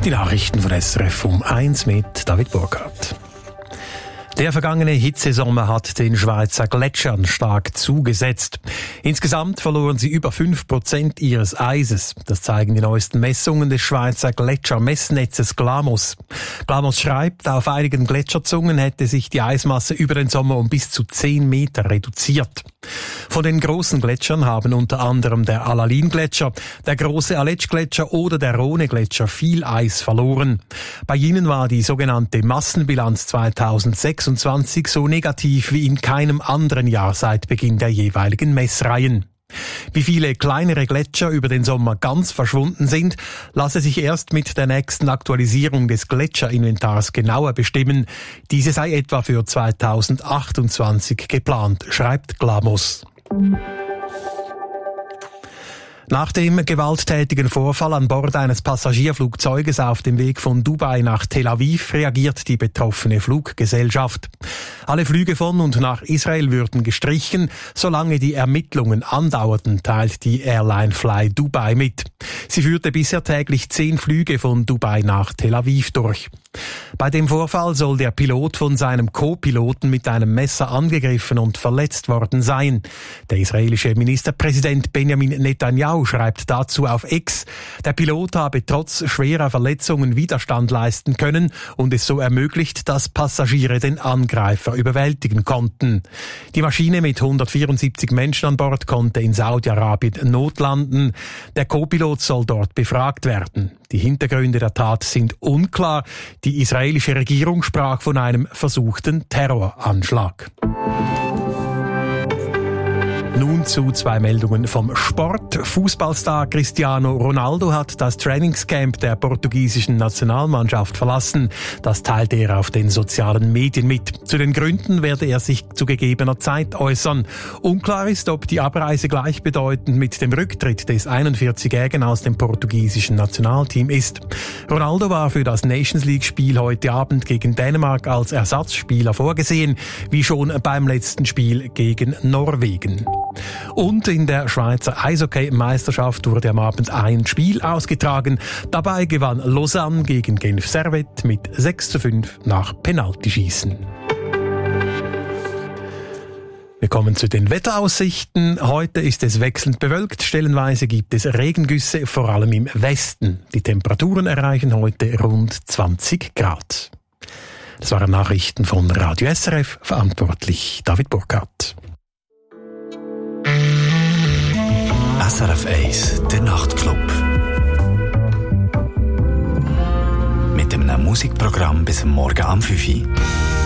Die Nachrichten von SRF um 1 mit David Burkhardt. Der vergangene Hitzesommer hat den Schweizer Gletschern stark zugesetzt. Insgesamt verloren sie über 5% ihres Eises. Das zeigen die neuesten Messungen des Schweizer Gletschermessnetzes GLAMOS. GLAMOS schreibt, auf einigen Gletscherzungen hätte sich die Eismasse über den Sommer um bis zu 10 Meter reduziert. Von den großen Gletschern haben unter anderem der Alalin-Gletscher, der große Aletsch-Gletscher oder der Rhone-Gletscher viel Eis verloren. Bei ihnen war die sogenannte Massenbilanz 2026 so negativ wie in keinem anderen Jahr seit Beginn der jeweiligen Messreihen. Wie viele kleinere Gletscher über den Sommer ganz verschwunden sind, lasse sich erst mit der nächsten Aktualisierung des Gletscherinventars genauer bestimmen. Diese sei etwa für 2028 geplant, schreibt GLAMOS. Nach dem gewalttätigen Vorfall an Bord eines Passagierflugzeuges auf dem Weg von Dubai nach Tel Aviv reagiert die betroffene Fluggesellschaft. Alle Flüge von und nach Israel würden gestrichen, solange die Ermittlungen andauerten, teilt die Airline Fly Dubai mit. Sie führte bisher täglich 10 Flüge von Dubai nach Tel Aviv durch. Bei dem Vorfall soll der Pilot von seinem Co-Piloten mit einem Messer angegriffen und verletzt worden sein. Der israelische Ministerpräsident Benjamin Netanyahu schreibt dazu auf X, der Pilot habe trotz schwerer Verletzungen Widerstand leisten können und es so ermöglicht, dass Passagiere den Angreifer überwältigen konnten. Die Maschine mit 174 Menschen an Bord konnte in Saudi-Arabien notlanden. Der Co-Pilot soll dort befragt werden. Die Hintergründe der Tat sind unklar. Die israelische Regierung sprach von einem versuchten Terroranschlag. Nun zu 2 Meldungen vom Sport. Fußballstar Cristiano Ronaldo hat das Trainingscamp der portugiesischen Nationalmannschaft verlassen. Das teilte er auf den sozialen Medien mit. Zu den Gründen werde er sich zu gegebener Zeit äußern. Unklar ist, ob die Abreise gleichbedeutend mit dem Rücktritt des 41-Jährigen aus dem portugiesischen Nationalteam ist. Ronaldo war für das Nations-League-Spiel heute Abend gegen Dänemark als Ersatzspieler vorgesehen, wie schon beim letzten Spiel gegen Norwegen. Und in der Schweizer Eishockey-Meisterschaft wurde am Abend ein Spiel ausgetragen. Dabei gewann Lausanne gegen Genf Servette mit 6:5 nach Penaltyschießen. Wir kommen zu den Wetteraussichten. Heute ist es wechselnd bewölkt. Stellenweise gibt es Regengüsse, vor allem im Westen. Die Temperaturen erreichen heute rund 20 Grad. Das waren Nachrichten von Radio SRF, verantwortlich David Burkhardt. SRF 1, der Nachtclub. Mit einem Musikprogramm bis Morgen am 5 Uhr.